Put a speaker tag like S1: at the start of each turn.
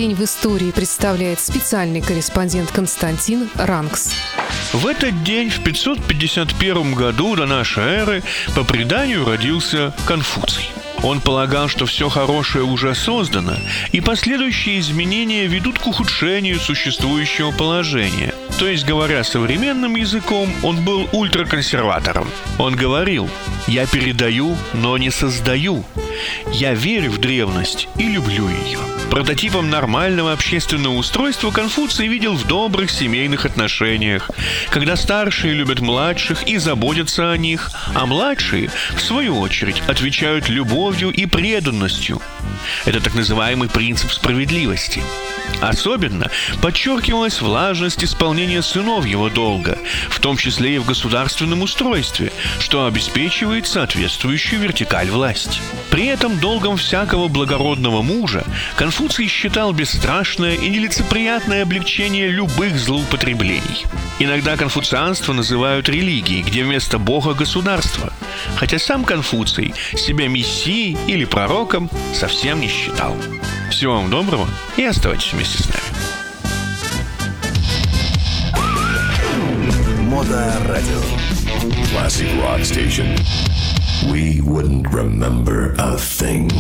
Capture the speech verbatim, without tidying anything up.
S1: день в истории представляет специальный корреспондент Константин Ранкс.
S2: В этот день, в пятьсот пятьдесят первом году до нашей эры, по преданию родился Конфуций. Он полагал, что все хорошее уже создано, и последующие изменения ведут к ухудшению существующего положения. То есть, говоря современным языком, он был ультраконсерватором. Он говорил: «Я передаю, но не создаю. Я верю в древность и люблю ее». Прототипом нормального общественного устройства Конфуций видел в добрых семейных отношениях, когда старшие любят младших и заботятся о них, а младшие, в свою очередь, отвечают любовью и преданностью. Это так называемый принцип справедливости. Особенно подчеркивалась важность исполнения сыновьего долга, в том числе и в государственном устройстве, что обеспечивает соответствующую вертикаль власти. При этом долгом всякого благородного мужа Конфуций считал бесстрашное и нелицеприятное облегчение любых злоупотреблений. Иногда конфуцианство называют религией, где вместо Бога государство, хотя сам Конфуций себя мессией или пророком совсем не считал. Всего вам доброго и оставайтесь вместе с нами.
S3: Мода радио. Classic Rock Station. We wouldn't remember a thing.